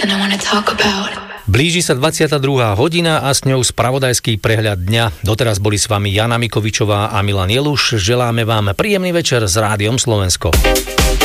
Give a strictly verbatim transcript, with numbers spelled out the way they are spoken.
Blíži sa dvadsiata druhá hodina a s ňou spravodajský prehľad dňa. Doteraz boli s vami Jana Mikovičová a Milan Jeluš. Želáme vám príjemný večer s Rádiom Slovensko.